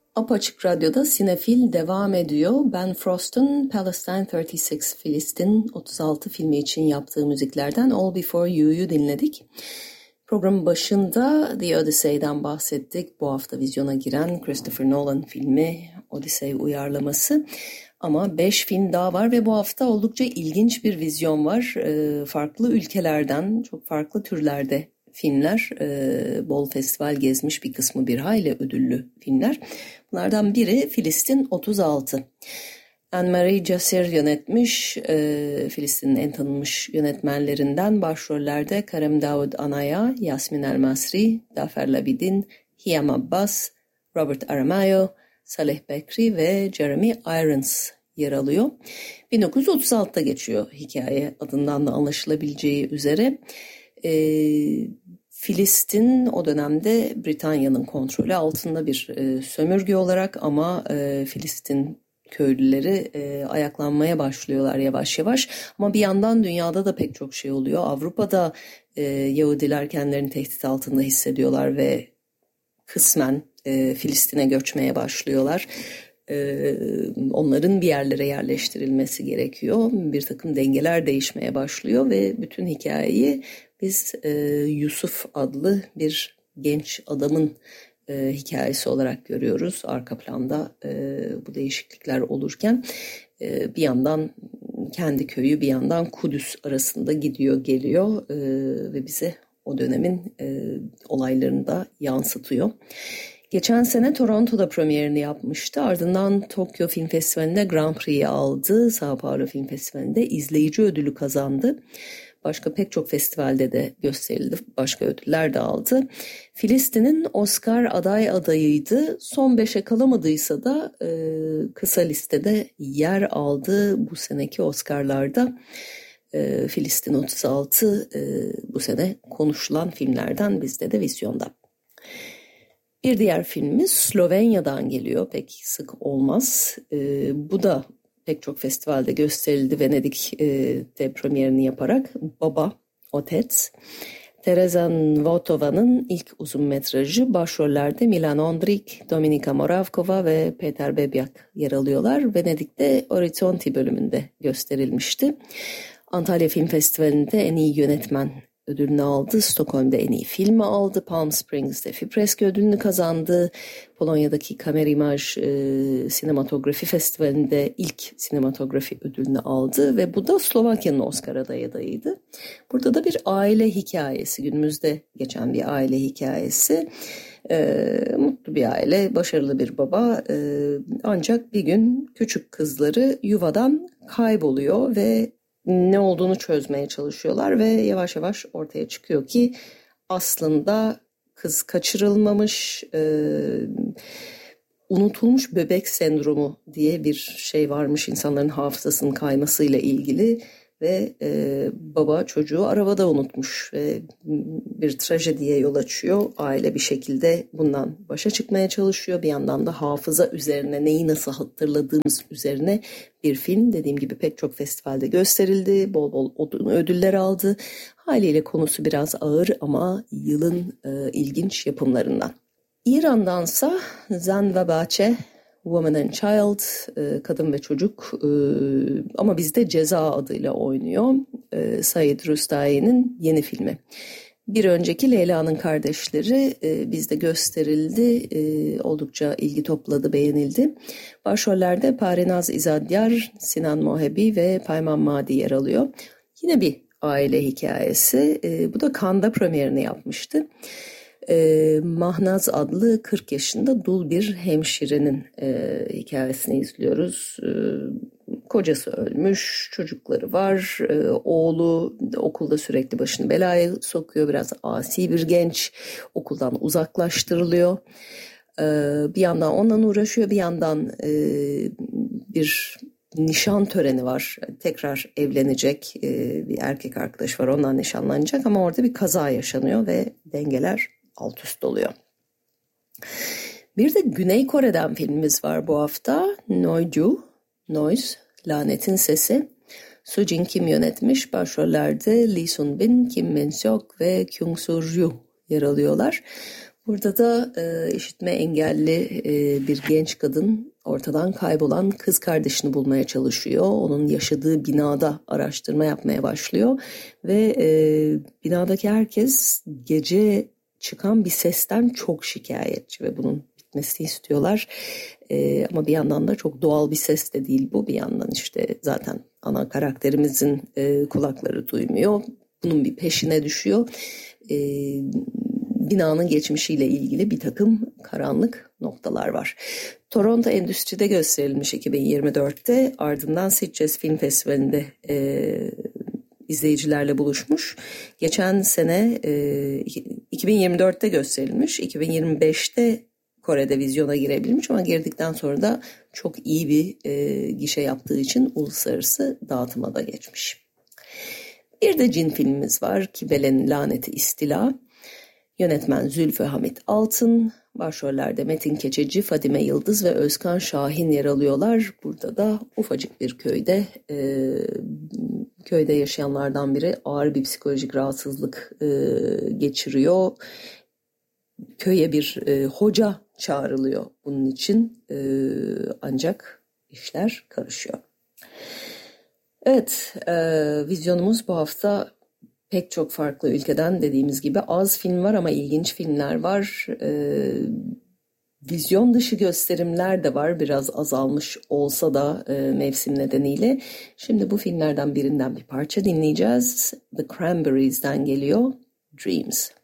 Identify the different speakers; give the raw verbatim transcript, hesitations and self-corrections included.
Speaker 1: Apaçık Radyo'da Sinefil devam ediyor. Ben Frost'un Palestine otuz altı, Filistin otuz altı filmi için yaptığı müziklerden All Before You'yu dinledik. Programın başında The Odyssey'den bahsettik. Bu hafta vizyona giren Christopher Nolan filmi Odyssey uyarlaması. Ama beş film daha var ve bu hafta oldukça ilginç bir vizyon var. Ee, farklı ülkelerden, çok farklı türlerde filmler, e, bol festival gezmiş, bir kısmı bir hayli ödüllü filmler. Bunlardan biri Filistin otuz altı. Anne-Marie Jacir yönetmiş, e, Filistin'in en tanınmış yönetmenlerinden. Başrollerde Kerem Daoud Anaya, Yasmin El Masri, Dafer Labidin, Hiyam Abbas, Robert Aramayo, Saleh Bekri ve Jeremy Irons yer alıyor. bin dokuz yüz otuz altıda geçiyor hikaye, adından da anlaşılabileceği üzere. E, Filistin o dönemde Britanya'nın kontrolü altında bir e, sömürge olarak, ama e, Filistin köylüleri e, ayaklanmaya başlıyorlar yavaş yavaş. Ama bir yandan dünyada da pek çok şey oluyor. Avrupa'da e, Yahudiler kendilerini tehdit altında hissediyorlar ve kısmen e, Filistin'e göçmeye başlıyorlar. E, onların bir yerlere yerleştirilmesi gerekiyor. Bir takım dengeler değişmeye başlıyor ve bütün hikayeyi biz e, Yusuf adlı bir genç adamın e, hikayesi olarak görüyoruz. Arka planda e, bu değişiklikler olurken e, bir yandan kendi köyü, bir yandan Kudüs arasında gidiyor geliyor e, ve bize o dönemin e, olaylarını da yansıtıyor. Geçen sene Toronto'da premierini yapmıştı. Ardından Tokyo Film Festivali'nde Grand Prix'yi aldı. Sao Paulo Film Festivali'nde izleyici ödülü kazandı. Başka pek çok festivalde de gösterildi. Başka ödüller de aldı. Filistin'in Oscar aday adayıydı. Son beşe kalamadıysa da e, kısa listede yer aldı bu seneki Oscar'larda. E, Filistin otuz altı e, bu sene konuşulan filmlerden, bizde de vizyonda. Bir diğer filmimiz Slovenya'dan geliyor. Pek sık olmaz. E, bu da pek çok festivalde gösterildi. Venedik'te premierini yaparak Baba, Otec. Tereza Votova'nın ilk uzun metrajı. Başrollerde Milan Ondrik, Dominika Moravkova ve Peter Bebyak yer alıyorlar. Venedik'te Orizzonti bölümünde gösterilmişti. Antalya Film Festivali'nde en iyi yönetmen ödülünü aldı. Stockholm'da en iyi filmi aldı. Palm Springs'te Fipreski ödülünü kazandı. Polonya'daki Kamerimaj e, Sinematografi Festivali'nde ilk sinematografi ödülünü aldı ve bu da Slovakya'nın Oscar aday adayıydı. Burada da bir aile hikayesi, günümüzde geçen bir aile hikayesi. E, mutlu bir aile, başarılı bir baba. E, ancak bir gün küçük kızları yuvadan kayboluyor ve ne olduğunu çözmeye çalışıyorlar ve yavaş yavaş ortaya çıkıyor ki aslında kız kaçırılmamış, e, unutulmuş bebek sendromu diye bir şey varmış, insanların hafızasının kaymasıyla ilgili ve e, baba çocuğu arabada unutmuş ve bir trajediye yol açıyor. Aile bir şekilde bundan başa çıkmaya çalışıyor. Bir yandan da hafıza üzerine, neyi nasıl hatırladığımız üzerine bir film. Dediğim gibi pek çok festivalde gösterildi. Bol bol ödüller aldı. Haliyle konusu biraz ağır ama yılın e, ilginç yapımlarından. İran'dansa Zan ve Bahçe, Woman and Child, kadın ve çocuk, ama bizde Ceza adıyla oynuyor. Said Rustai'nin yeni filmi. Bir önceki Leyla'nın Kardeşleri bizde gösterildi. Oldukça ilgi topladı, beğenildi. Başrollerde Parinaz İzadyar, Sinan Mohebi ve Payman Madi yer alıyor. Yine bir aile hikayesi. Bu da Cannes'da premierini yapmıştı. E, Mahnaz adlı kırk yaşında dul bir hemşirenin e, hikayesini izliyoruz. E, kocası ölmüş, çocukları var, e, oğlu okulda sürekli başını belaya sokuyor, biraz asi bir genç, okuldan uzaklaştırılıyor. E, bir yandan ondan uğraşıyor, bir yandan e, bir nişan töreni var. Tekrar evlenecek e, bir erkek arkadaş var, ondan nişanlanacak ama orada bir kaza yaşanıyor ve dengeler alt üst oluyor. Bir de Güney Kore'den filmimiz var bu hafta. Noiju, Noise, Lanetin Sesi. Soo Jin Kim yönetmiş. Başrollerde Lee Sun Bin, Kim Min Seok ve Kyung Soo Ryu yer alıyorlar. Burada da e, işitme engelli e, bir genç kadın ortadan kaybolan kız kardeşini bulmaya çalışıyor. Onun yaşadığı binada araştırma yapmaya başlıyor ve e, binadaki herkes gece çıkan bir sesten çok şikayetçi ve bunun bitmesini istiyorlar. E, ama bir yandan da çok doğal bir ses de değil bu. Bir yandan işte zaten ana karakterimizin e, kulakları duymuyor. Bunun bir peşine düşüyor. E, binanın geçmişiyle ilgili bir takım karanlık noktalar var. Toronto Endüstri'de gösterilmiş iki bin yirmi dörtte, ardından Sitges Film Festivali'nde e, izleyicilerle buluşmuş. Geçen sene e, iki bin yirmi dörtte gösterilmiş, iki bin yirmi beşte Kore'de vizyona girebilmiş ama girdikten sonra da çok iyi bir e, gişe yaptığı için uluslararası dağıtıma da geçmiş. Bir de cin filmimiz var, Kibele'nin Laneti İstila. Yönetmen Zülfü Hamit Altın, başrollerde Metin Keçeci, Fadime Yıldız ve Özkan Şahin yer alıyorlar. Burada da ufacık bir köyde, e, köyde yaşayanlardan biri ağır bir psikolojik rahatsızlık e, geçiriyor. Köye bir e, hoca çağrılıyor bunun için, e, ancak işler karışıyor. Evet, e, vizyonumuz bu hafta pek çok farklı ülkeden, dediğimiz gibi az film var ama ilginç filmler var. Ee, vizyon dışı gösterimler de var, biraz azalmış olsa da e, mevsim nedeniyle. Şimdi bu filmlerden birinden bir parça dinleyeceğiz. The Cranberries'den geliyor, Dreams.